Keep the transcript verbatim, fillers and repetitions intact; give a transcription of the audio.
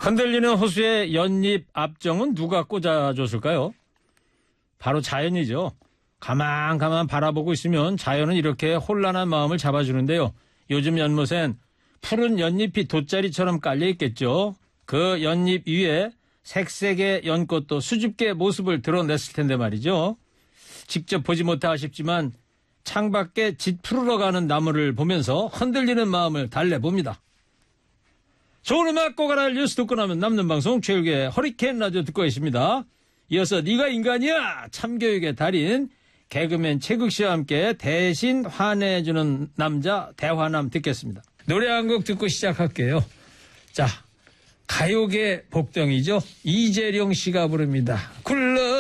흔들리는 호수의 연잎 앞정은 누가 꽂아줬을까요? 바로 자연이죠. 가만 가만 바라보고 있으면 자연은 이렇게 혼란한 마음을 잡아주는데요. 요즘 연못엔 푸른 연잎이 돗자리처럼 깔려 있겠죠. 그 연잎 위에 색색의 연꽃도 수줍게 모습을 드러냈을 텐데 말이죠. 직접 보지 못해 아쉽지만 창밖에 짙 푸르러가는 나무를 보면서 흔들리는 마음을 달래봅니다. 좋은 음악 꼭 알아야 할 뉴스 듣고 나면 남는 방송 최일의 허리케인 라디오 듣고 계십니다. 이어서 네가 인간이야 참교육의 달인 개그맨 최국 씨와 함께 대신 화내주는 남자 대화남 듣겠습니다. 노래 한 곡 듣고 시작할게요. 자, 가요계 복덩이죠. 이재령 씨가 부릅니다. 굴러